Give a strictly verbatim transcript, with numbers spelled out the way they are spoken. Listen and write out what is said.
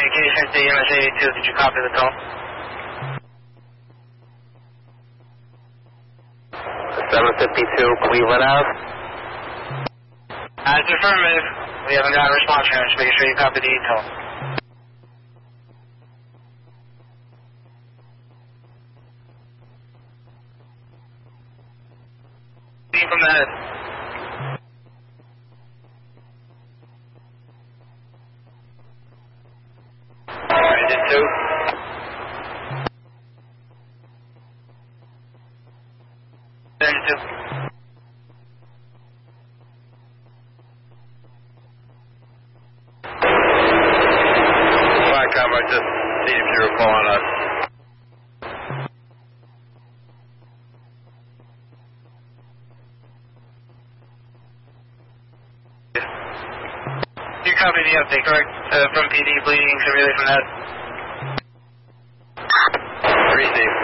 communication to E M S eighty-two. Did you copy the call? seven fifty-two Cleveland Ave. That's affirmative. We haven't got a response from him. Just making sure you copy the E T O. From the head. Alright, did two. thirty-two. Fire camera, just see if you were calling us. You copy the update, correct? Uh, from P D bleeding severely from that. Received.